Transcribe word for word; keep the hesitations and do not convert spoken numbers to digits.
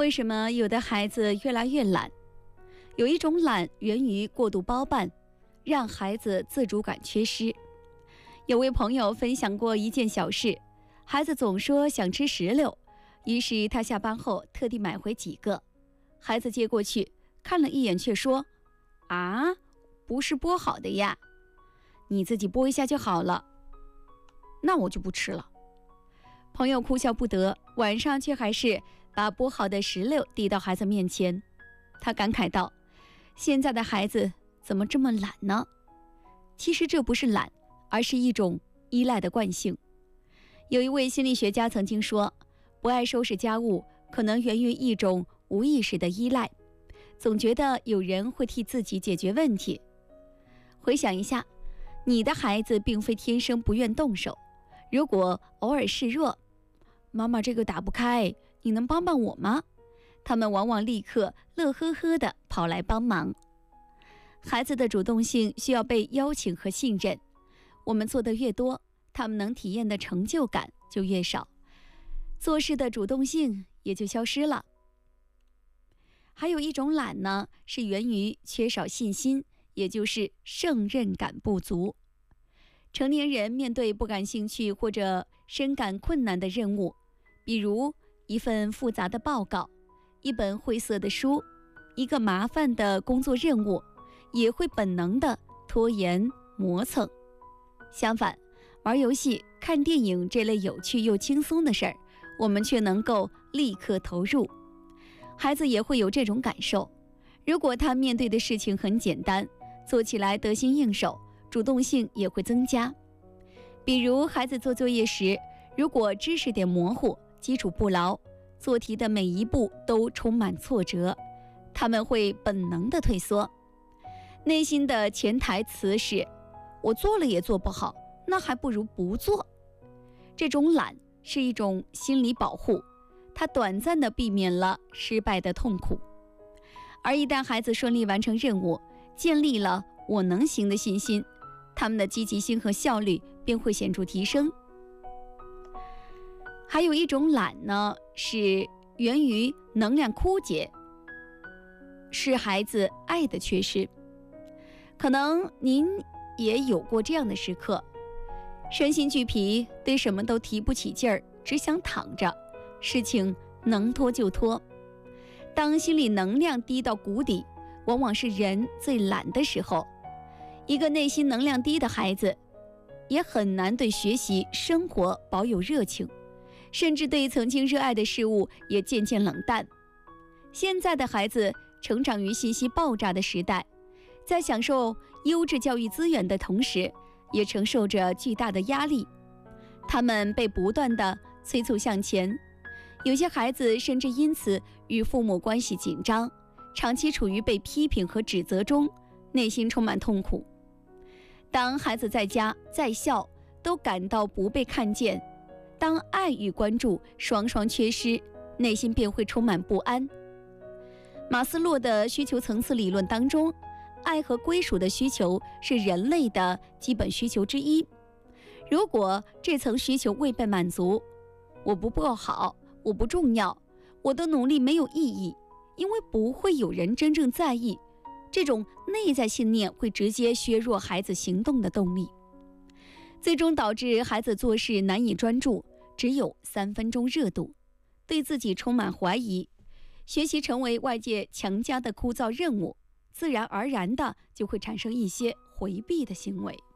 为什么有的孩子越来越懒？有一种懒源于过度包办，让孩子自主感缺失。有位朋友分享过一件小事，孩子总说想吃石榴，于是他下班后特地买回几个。孩子接过去看了一眼，却说：啊，不是剥好的呀，你自己剥一下就好了。那我就不吃了。朋友哭笑不得，晚上却还是把剥好的石榴递到孩子面前。他感慨道：现在的孩子怎么这么懒呢？其实这不是懒，而是一种依赖的惯性。有一位心理学家曾经说，不爱收拾家务可能源于一种无意识的依赖，总觉得有人会替自己解决问题。回想一下，你的孩子并非天生不愿动手，如果偶尔示弱，妈妈这个打不开，你能帮帮我吗？他们往往立刻乐呵呵地跑来帮忙。孩子的主动性需要被邀请和信任，我们做得越多，他们能体验的成就感就越少，做事的主动性也就消失了。还有一种懒呢，是源于缺少信心，也就是胜任感不足。成年人面对不感兴趣或者深感困难的任务，比如一份复杂的报告，一本晦涩的书，一个麻烦的工作任务，也会本能的拖延磨蹭。相反，玩游戏、看电影这类有趣又轻松的事儿，我们却能够立刻投入。孩子也会有这种感受，如果他面对的事情很简单，做起来得心应手，主动性也会增加。比如孩子做作业时，如果知识点模糊，基础不牢，做题的每一步都充满挫折，他们会本能的退缩，内心的潜台词是：我做了也做不好，那还不如不做。这种懒是一种心理保护，它短暂地避免了失败的痛苦。而一旦孩子顺利完成任务，建立了我能行的信心，他们的积极性和效率便会显著提升。还有一种懒呢，是源于能量枯竭，是孩子爱的缺失。可能您也有过这样的时刻，身心俱疲，对什么都提不起劲儿，只想躺着，事情能拖就拖。当心理能量低到谷底，往往是人最懒的时候。一个内心能量低的孩子，也很难对学习、生活保有热情，甚至对曾经热爱的事物也渐渐冷淡。现在的孩子成长于信息爆炸的时代，在享受优质教育资源的同时，也承受着巨大的压力。他们被不断地催促向前，有些孩子甚至因此与父母关系紧张，长期处于被批评和指责中，内心充满痛苦。当孩子在家在校都感到不被看见，当爱与关注双双缺失，内心便会充满不安。马斯洛的需求层次理论当中，爱和归属的需求是人类的基本需求之一。如果这层需求未被满足，我不够好，我不重要，我的努力没有意义，因为不会有人真正在意。这种内在信念会直接削弱孩子行动的动力，最终导致孩子做事难以专注，只有三分钟热度，对自己充满怀疑，学习成为外界强加的枯燥任务，自然而然的就会产生一些回避的行为。